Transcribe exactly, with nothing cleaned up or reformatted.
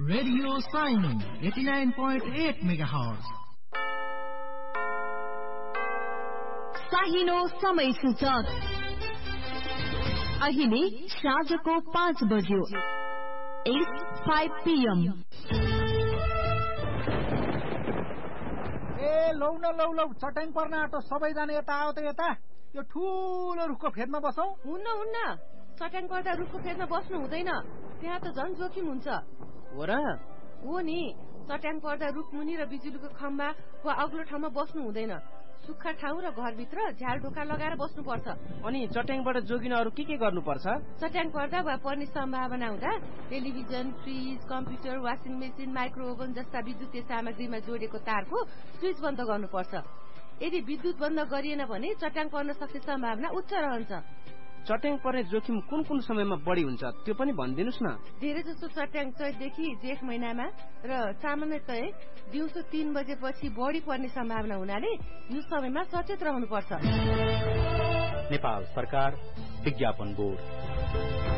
Radio साइनो eighty nine point at megahertz. साहिनो समय सूचक अहिले साँझको पाँच बज्यो। At five PM. ए लौ न लौ लौ चट्याङ पर्न आँटो, सबैजना यता आओ त यता। यो ठुलो रुखको फेदमा बसौ। हुन्न हुन्न, चट्याङ पर्दा रुखको फेदमा बस्नु हुँदैन, त्यहाँ त झन् जोखिम हुन्छ। हो र? हो नि, चट्याङ पर्दा रुखमुनि र बिजुलीको खम्बा वा अग्लो ठाउँमा बस्नु हुँदैन। सुक्खा ठाउँ र घरभित्र झ्याल ढोका लगाएर बस्नुपर्छ। अनि चट्याङबाट जोगिन अरू के के गर्नुपर्छ? चट्याङ पर्दा वा पर्ने सम्भावना हुँदा television, fridge, computer, washing machine, माइक्रोओभन जस्ता विद्युतीय सामग्रीमा जोडेको तारको स्विच बन्द गर्नुपर्छ। यदि विद्युत बन्द गरिएन भने चट्याङ पर्न सक्ने सम्भावना उच्च रहन्छ। चट्याङ पर्ने जोखिम कुन कुन समयमा बढी हुन्छ त्यो पनि भनिदिनुस् न। धेरै जसो चट्याङ चैतदेखि जेठ महिनामा र सामान्यतया दिउँसो तीन बजेपछि बढी पर्ने सम्भावना हुनाले यो समयमा सचेत रहनुपर्छ। नेपाल सरकार विज्ञापन बोर्ड।